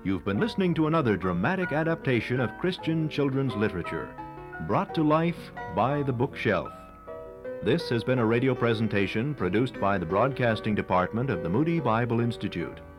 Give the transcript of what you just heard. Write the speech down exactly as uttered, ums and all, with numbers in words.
You've been listening to another dramatic adaptation of Christian children's literature, brought to life by the bookshelf. This has been a radio presentation produced by the Broadcasting Department of the Moody Bible Institute.